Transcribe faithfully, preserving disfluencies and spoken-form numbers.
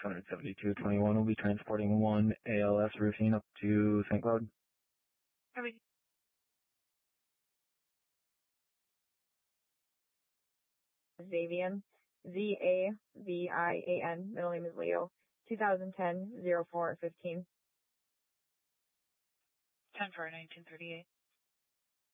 hundred seventy-two twenty-one will be transporting one A L S routine up to Saint Cloud. Copy. Zavian, Z A V I A N, middle name is Leo, twenty ten oh four fifteen. ten four nineteen thirty-eight.